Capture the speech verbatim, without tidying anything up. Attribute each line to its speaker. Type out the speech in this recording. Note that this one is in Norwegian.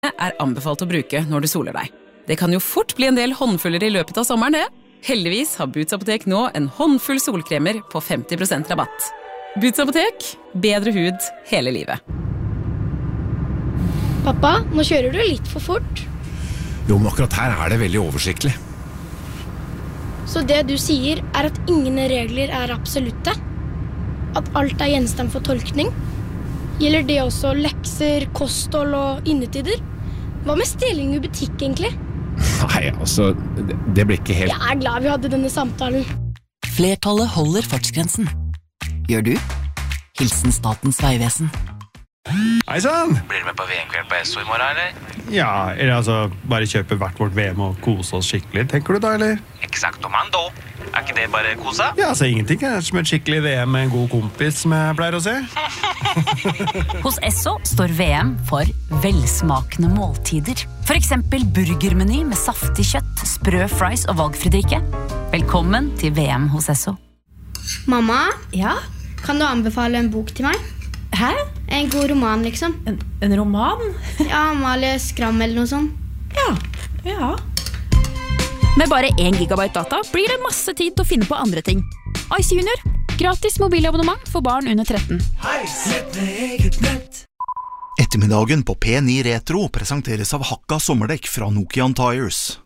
Speaker 1: er anbefalt å bruke når du soler deg. Det kan jo fort bli en del håndfuller i løpet av sommeren, det. Heldigvis har Boots Apotek nå en håndfull solkremer på femti prosent rabatt. Boots Apotek, bedre hud hele livet.
Speaker 2: Pappa, nå kjører du litt for fort.
Speaker 3: Jo, men akkurat her er det veldig oversiktlig.
Speaker 2: Så det du sier er at ingen regler er absolutte? At alt er gjenstand for tolkning? Gjelder det også lekser, kosthold og innetider? Hva med stjeling i butikk egentlig?
Speaker 3: Nei, altså, det, det blir ikke helt...
Speaker 2: Jeg er glad vi hadde denne samtalen.
Speaker 4: Flertallet holder fartsgrensen. Gjør du? Hilsen Statens Vegvesen.
Speaker 5: Hei sann!
Speaker 6: Blir du med på V M-kveld på Esso i morgen, eller?
Speaker 5: Ja, eller altså, bare kjøpe hvert vårt V M og kose oss skikkelig, tenker du da, eller?
Speaker 6: Exakt om han da. Er ikke det bare kosa?
Speaker 5: Ja, altså, ingenting er som et skikkelig V M med en god kompis, som jeg pleier å se.
Speaker 4: Hos Esso står V M for velsmakende måltider. For eksempel burgermeny med saftig kjøtt, sprø fries og valgfri drikke. Velkommen til V M hos Esso.
Speaker 2: Mamma,
Speaker 7: Ja?
Speaker 2: kan du anbefale en bok til meg?
Speaker 7: Hæ?
Speaker 2: En god roman, liksom.
Speaker 7: En, en roman?
Speaker 2: Ja, Amalie Skram eller noe sånt.
Speaker 7: Ja, ja.
Speaker 8: Med bare én gigabyte data blir det masse tid til å finne på andre ting. Ice Junior. Gratis mobilabonnement for barn under tretten.
Speaker 9: Ettermiddagen på P ni Retro presenteres av Hakka sommerdekk fra Nokian Tires.